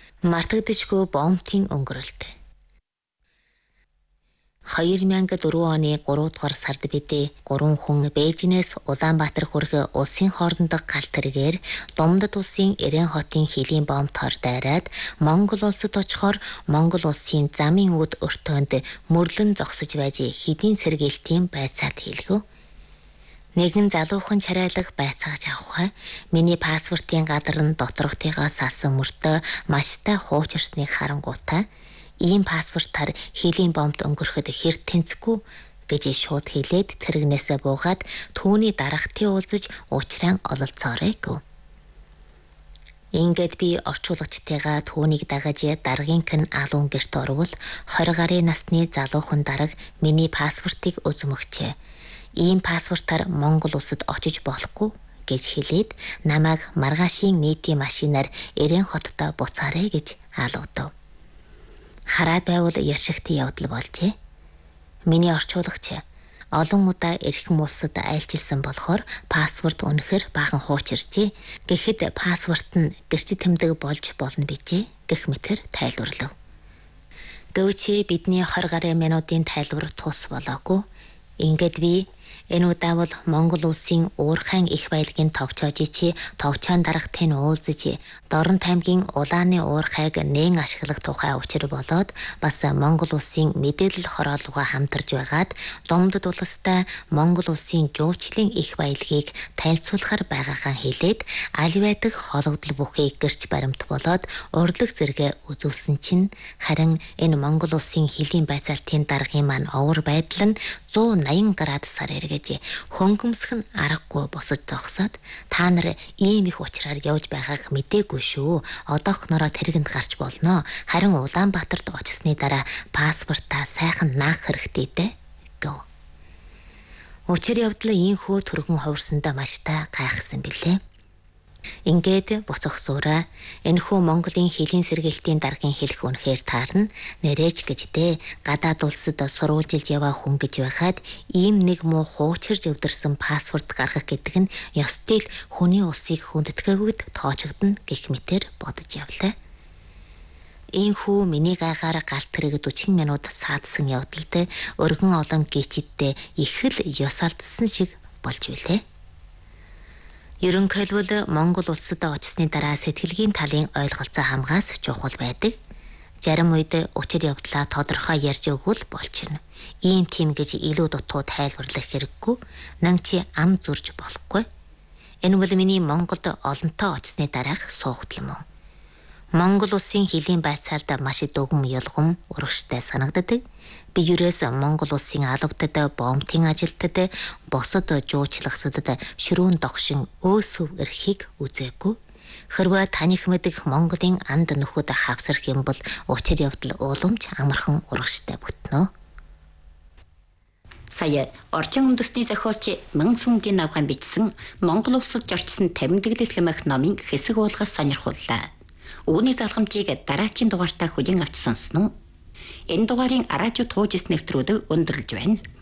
Мартагдашгүй бомтын өнгөрөлт. 2004 оны 3 дугаар сард бид 3 хүн Бээжинээс Улаанбаатар хүрэх улсын хоорондох галт тэргээр Думдад улсын Эрээн хотын хилийн бомтоор дайраад Монгол улсад очихоор Монгол улсын замын үд өртөөнд мөрлөн зогсож байж хэдийн сэргээлтийн байцаат хийлгэв. Нэгэн залуухан чарайлаг байцааж авах. Миний паспортын гадар нь доторхтойгоо салсан мөртөө маштай хуучирсны харангуйтай. Ийм паспортаар хилийн бомбд өнгөрөхөд хэр тэнцэхгүй гэж шууд хэлээд тэрэгнээсээ буугаад түүний дарагтын уулзаж уучран ололцоорой гэв. Ингээд би орчуулагчтайгаа түүнийг дагаж даргийнхэн алуун гэрт орвол 20 гаруй насны залуухан дарга миний паспортыг өзмөгчээ. Ийм паспортаар Монгол улсад очиж болохгүй гэж хэлээд намайг маргаашийн нийтийн машинаар Эрээн хоттой буцаарай гэж алуудав. Хараад байвал яшигт явдал болжээ. Миний орчуулагч олон удаа эрхэм улсад айлчилсан болохоор паспорт үнэхэр баахан хуучирчээ. Гэхэд паспорт нь гэрчит тэмдэг болж болно бижээ гэх мэтэр тайлбарлав. Гэвч бидний 20 гаруй минутын тайлбар тус болоогүй. Ингээд би энэ удаавал Монгол улсын уурхайн их баялагын товчоож чи товчоон дарагтын уулзаж Дорн таймгийн улааны уурхайг нээн ашиглах тухай учир болоод бас Монгол улсын мэдээлэл хорооллогоо хамтарж байгаад Думдад улстай Монгол улсын жуучлалын их баялагийг танилцуулахар байгаахан хэлээд аль байдаг хологдол бүхий гэрч баримт болоод урлаг зэрэг үзүүлсэн чинь харин энэ Монгол улсын хилийн байцаалтын даргын маань овор байдал нь 180 градусаар эргэж хөнгөмсөх нь аргагүй босож зогсоод та нар ийм их учраар явж байгааг мэдээгүй шүү. Одоохнороо тэргэнд гарч болно. Харин Улаанбаатарт очсны дараа паспортаа сайхан наах хэрэгтэй дээ гэв. Учир явдал ийхүү түргэн хувирсандаа маш та гайхсан билээ. Ингээд буцах зураа энэхүү Монголын хилийн сэргээлтийн даргын хэлэх үнэхээр таарна. Нэрэж гэжтэй гадаад улсад сурвалжилж яваа хүн гэж байхад ийм нэг муу хуучирж өвдөрсөн паспорт гаргах гэдэг нь ёстой л хүний улсыг хүндэтгээгүй тоочгдно гэх мэтэр бодож явлаа. Ийхүү миний гайхаар галт тэрэг 40 минут саадсан явдалд өргөн олон гिचидтэй их л ёс алдсан шиг болж билээ. Ерөнхийдөө Монгол улсад очсны дараа сэтгэлгийн талын ойлголцоо хамгаас чухал байдаг. Зарим үед учир явдлаа тодорхой ярьж өгвөл болчихно. Ийм тийм гэж илүү дутуу тайлбарлах хэрэггүй. Нан чи ам зурж болохгүй. Энэ бол миний Монголд олонтоо очсны дараах суугдал мөн. Монгол улсын хилийн байцаалд маш дөгм ялгам урагштай санагддаг. Би юрээс Монгол улсын албадад бомтын ажилтад босод жуучлагсадад ширүүн догшин өөсөв эрхийг үзээгүй. Хэрвээ таних мэдэх Монголын анд нөхөд хавсрах юм бол учир явдал уламж амархан урагштай бүтнэ. Сая орчин үндэсний зохиолч Мансунгийн навхан бичсэн Монгол улсад зорчсон 50 дэглэл хэмээх номын хэсэг уулгаас сонирхууллаа. Үүний залгамжийг дараагийн дугаартаа хүлээн авч сонсноо. Энэ дугаарын радио туужис нэвтрүүлэг өндөрлж байна.